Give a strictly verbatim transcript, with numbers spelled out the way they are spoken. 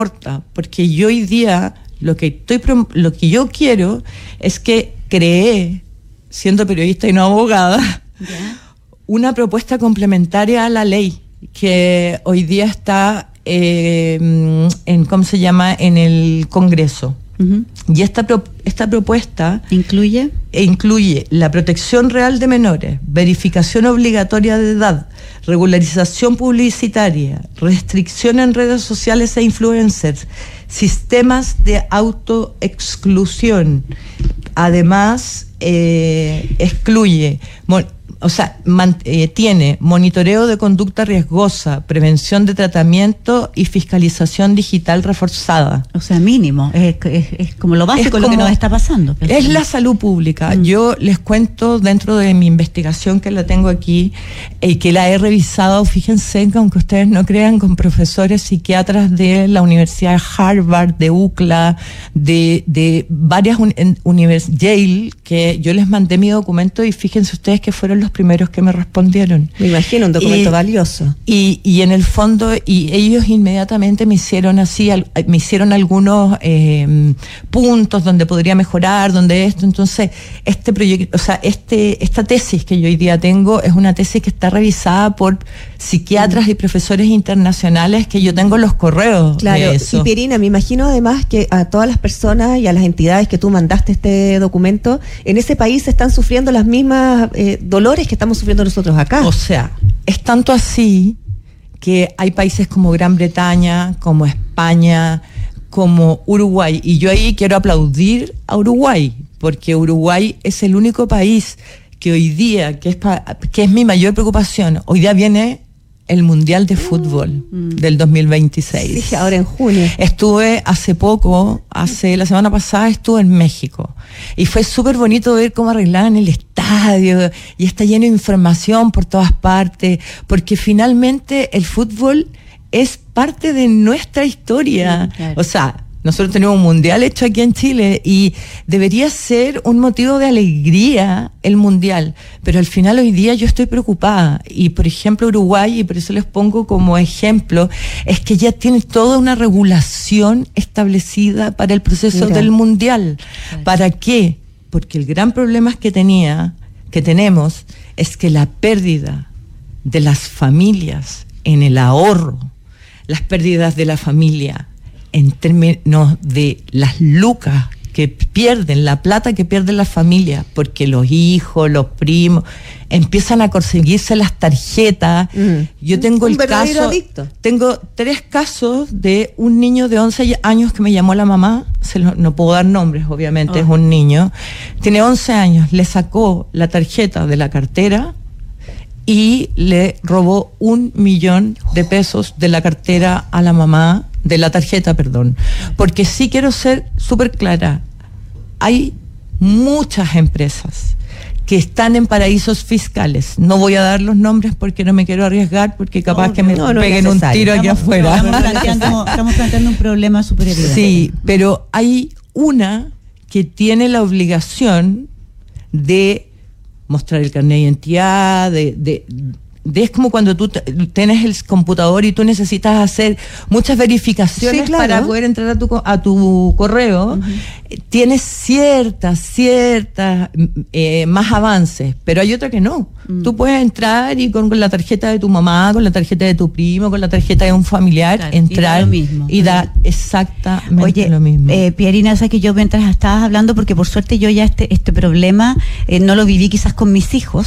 porque yo hoy día lo que estoy lo que yo quiero es que cree, siendo periodista y no abogada, yeah. una propuesta complementaria a la ley que hoy día está eh, en ¿cómo se llama? En el Congreso. Uh-huh. Y esta pro, esta propuesta incluye e incluye la protección real de menores, verificación obligatoria de edad, regularización publicitaria, restricción en redes sociales e influencers, sistemas de autoexclusión. Además, eh, excluye, mon, o sea, man, eh, tiene monitoreo de conducta riesgosa, prevención de tratamiento y fiscalización digital reforzada. O sea, mínimo, es, es, es como lo básico, como, lo que nos está pasando. Es la salud pública. Mm. Yo les cuento dentro de mi investigación, que la tengo aquí, y eh, que la he revisado, fíjense que aunque ustedes no crean, con profesores psiquiatras de la Universidad de Harvard, de U C L A, de, de varias universidades, Yale, que yo les mandé mi documento y fíjense ustedes que fueron los primeros que me respondieron. Me imagino, un documento y, valioso. Y, y en el fondo, y ellos inmediatamente me hicieron así, me hicieron algunos eh, puntos donde podría mejorar, donde esto. Entonces, este proyecto, o sea, este, esta tesis que yo hoy día tengo es una tesis que está revisada por psiquiatras mm. y profesores internacionales, que yo tengo los correos claro, de eso. Y Pierina, me imagino además que a todas las personas y a las entidades que tú mandaste este documento, en ese país están sufriendo las mismas eh, dolores que estamos sufriendo nosotros acá. O sea, es tanto así que hay países como Gran Bretaña, como España, como Uruguay, y yo ahí quiero aplaudir a Uruguay, porque Uruguay es el único país que hoy día, que es, pa, que es mi mayor preocupación, hoy día viene el Mundial de Fútbol mm. del dos mil veintiséis. Sí, ahora en junio. Estuve hace poco, hace la semana pasada estuve en México y fue súper bonito ver cómo arreglaban el estadio y está lleno de información por todas partes, porque finalmente el fútbol es parte de nuestra historia. Sí, claro. O sea, nosotros tenemos un mundial hecho aquí en Chile y debería ser un motivo de alegría el mundial, pero al final hoy día yo estoy preocupada. Y por ejemplo Uruguay, y por eso les pongo como ejemplo, es que ya tiene toda una regulación establecida para el proceso Mira. del mundial. Claro. ¿Para qué? Porque el gran problema que tenía, que tenemos, es que la pérdida de las familias en el ahorro, las pérdidas de la familia en términos de las lucas que pierden, la plata que pierden las familias, porque los hijos, los primos, empiezan a conseguirse las tarjetas. Mm. Yo tengo el caso, adicto. tengo tres casos de un niño de once años que me llamó la mamá, se lo, no puedo dar nombres, obviamente, oh. es un niño, tiene once años, le sacó la tarjeta de la cartera y le robó un millón de pesos de la cartera a la mamá, de la tarjeta, perdón. Porque sí quiero ser súper clara, hay muchas empresas que están en paraísos fiscales. No voy a dar los nombres porque no me quiero arriesgar, porque capaz no, que me no, no peguen un tiro aquí afuera. Estamos planteando, estamos planteando un problema superior. Sí, pero hay una que tiene la obligación de mostrar el carnet de identidad, de, de, de es como cuando tú tienes el computador y tú necesitas hacer muchas verificaciones, sí, claro, para poder entrar a tu, a tu correo. Uh-huh. Tienes ciertas, ciertas eh, más avances, pero hay otra que no. Uh-huh. Tú puedes entrar y con, con la tarjeta de tu mamá, con la tarjeta de tu primo, con la tarjeta de un familiar, claro, entrar y, mismo, y dar exactamente Oye, lo mismo. Eh, Pierina, sabes que yo mientras estabas hablando, porque por suerte yo ya este, este problema eh, no lo viví quizás con mis hijos,